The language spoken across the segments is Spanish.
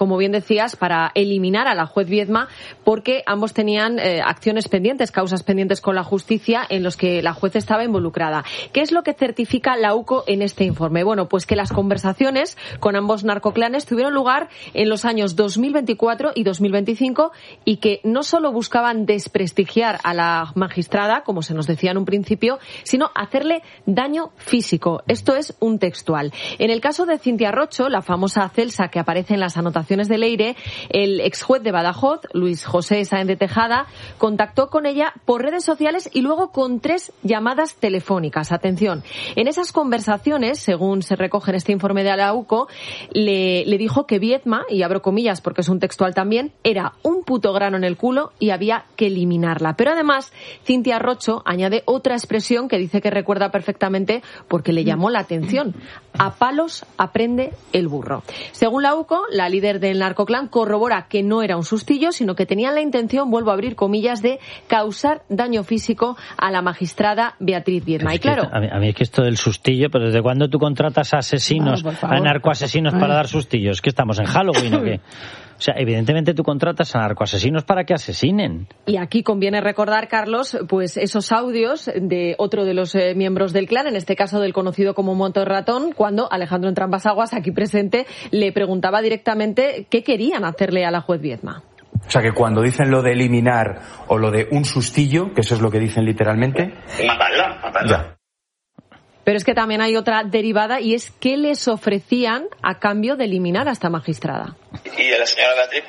como bien decías, para eliminar a la juez Viedma, porque ambos tenían acciones pendientes, causas pendientes con la justicia en los que la juez estaba involucrada. ¿Qué es lo que certifica la UCO en este informe? Bueno, pues que las conversaciones con ambos narcoclanes tuvieron lugar en los años 2024 y 2025 y que no solo buscaban desprestigiar a la magistrada, como se nos decía en un principio, sino hacerle daño físico. Esto es un textual. En el caso de Cintia Rocho, la famosa Celsa que aparece en las anotaciones de Leire, el exjuez de Badajoz, Luis José Sáenz de Tejada, contactó con ella por redes sociales y luego con 3 llamadas telefónicas. Atención, en esas conversaciones, según se recoge en este informe de la UCO, le dijo que Viedma, y abro comillas porque es un textual también, era un puto grano en el culo y había que eliminarla. Pero además, Cintia Rocho añade otra expresión que dice que recuerda perfectamente porque le llamó la atención. A palos aprende el burro. Según la UCO, la líder del narcoclán corrobora que no era un sustillo, sino que tenían la intención, vuelvo a abrir comillas, de causar daño físico a la magistrada Beatriz Viedma. Y claro, a mí es que esto del sustillo, pero ¿desde cuándo tú contratas a asesinos, a narcoasesinos para dar sustillos? ¿Que estamos en Halloween o qué? O sea, evidentemente tú contratas a narcoasesinos para que asesinen. Y aquí conviene recordar, Carlos, pues esos audios de otro de los miembros del clan, en este caso del conocido como Motorratón, cuando Alejandro Entrambas-Aguas, aquí presente, le preguntaba directamente qué querían hacerle a la juez Viedma. O sea, que cuando dicen lo de eliminar o lo de un sustillo, que eso es lo que dicen literalmente... Matarla. Ya. Pero es que también hay otra derivada y es qué les ofrecían a cambio de eliminar a esta magistrada. Y a la señora Beatriz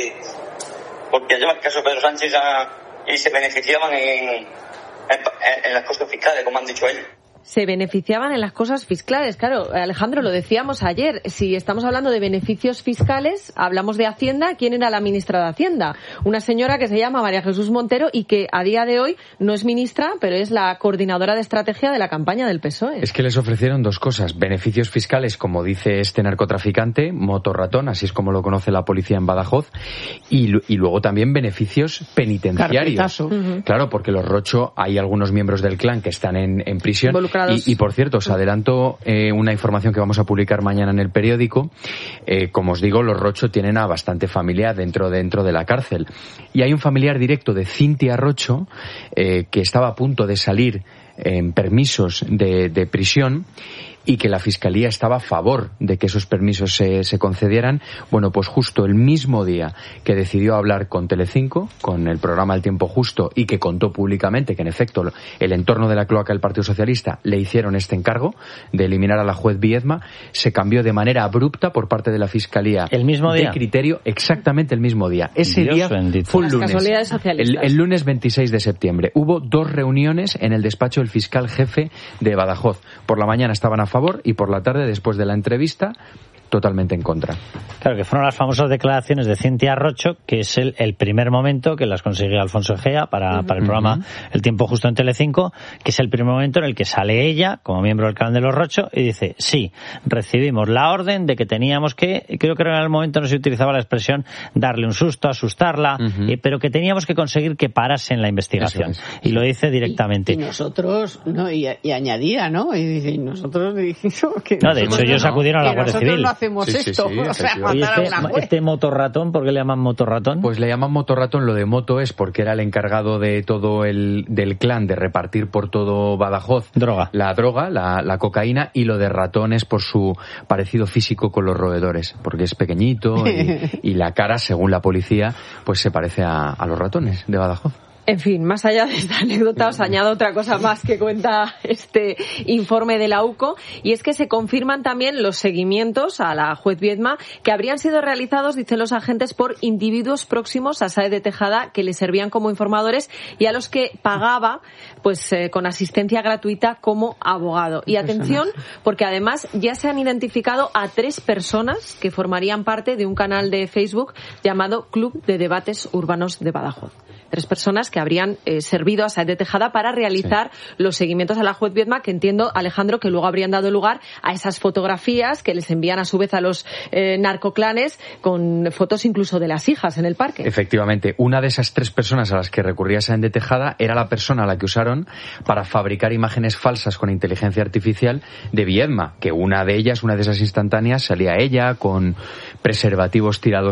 porque lleva el caso Pedro Sánchez y se beneficiaban en las cosas fiscales, como han dicho ellos. Se beneficiaban en las cosas fiscales. Claro, Alejandro, lo decíamos ayer, si estamos hablando de beneficios fiscales, hablamos de Hacienda. ¿Quién era la ministra de Hacienda? Una señora que se llama María Jesús Montero y que a día de hoy no es ministra, pero es la coordinadora de estrategia de la campaña del PSOE. Es que les ofrecieron 2 cosas. Beneficios fiscales, como dice este narcotraficante, Motorratón, así es como lo conoce la policía en Badajoz, y luego también beneficios penitenciarios. Claro, porque los Rocho, hay algunos miembros del clan que están en prisión. Y por cierto, os adelanto una información que vamos a publicar mañana en el periódico. Como os digo, los Rocho tienen a bastante familia dentro de la cárcel. Y hay un familiar directo de Cintia Rocho que estaba a punto de salir en permisos de prisión y que la Fiscalía estaba a favor de que esos permisos se concedieran. Bueno, pues justo el mismo día que decidió hablar con Telecinco, con el programa El Tiempo Justo, y que contó públicamente que en efecto el entorno de la cloaca del Partido Socialista le hicieron este encargo de eliminar a la juez Viedma, se cambió de manera abrupta por parte de la Fiscalía. ¿El mismo día? De criterio, exactamente el mismo día. Ese día fue un lunes. Casualidades socialistas. El lunes 26 de septiembre. Hubo 2 reuniones en el despacho del fiscal jefe de Badajoz. Por la mañana estaban a favor y por la tarde, después de la entrevista, totalmente en contra. Claro, que fueron las famosas declaraciones de Cintia Rocho, que es el primer momento que las consiguió Alfonso Egea para el programa El Tiempo Justo en Telecinco, que es el primer momento en el que sale ella, como miembro del clan de los Rocho, y dice, sí, recibimos la orden de que teníamos que, creo que en el momento no se utilizaba la expresión darle un susto, asustarla, pero que teníamos que conseguir que parase en la investigación. Y lo dice directamente. Y nosotros, no, y añadía, ¿no? Y dice, y nosotros dijimos que... No, de hecho ellos acudieron a la Guardia Civil. No hacemos esto. Sí, o sea, Oye, este Motorratón, ¿por qué le llaman Motorratón? Pues le llaman Motorratón, lo de moto es porque era el encargado de todo del clan de repartir por todo Badajoz la cocaína, y lo de ratón es por su parecido físico con los roedores, porque es pequeñito y la cara, según la policía, pues se parece a los ratones de Badajoz. En fin, más allá de esta anécdota, os añado otra cosa más que cuenta este informe de la UCO, y es que se confirman también los seguimientos a la juez Viedma que habrían sido realizados, dicen los agentes, por individuos próximos a Sáenz de Tejada que le servían como informadores y a los que pagaba pues con asistencia gratuita como abogado. Y atención, porque además ya se han identificado a 3 personas que formarían parte de un canal de Facebook llamado Club de Debates Urbanos de Badajoz. 3 personas que habrían servido a Sáenz de Tejada para realizar los seguimientos a la juez Viedma, que entiendo, Alejandro, que luego habrían dado lugar a esas fotografías que les envían a su vez a los narcoclanes, con fotos incluso de las hijas en el parque. Efectivamente, una de esas 3 personas a las que recurría Sáenz de Tejada era la persona a la que usaron para fabricar imágenes falsas con inteligencia artificial de Viedma, que una de esas instantáneas salía ella con preservativos tirados